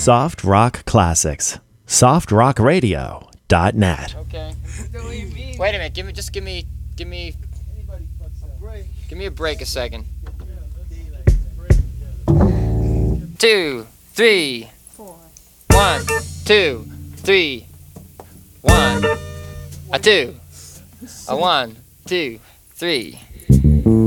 Soft Rock Classics. SoftRockRadio.net. Okay. Wait a minute. Give me a break a second. 2, 3, 4. 1, 2, 3. 1, a 2, a 1, 2, 3.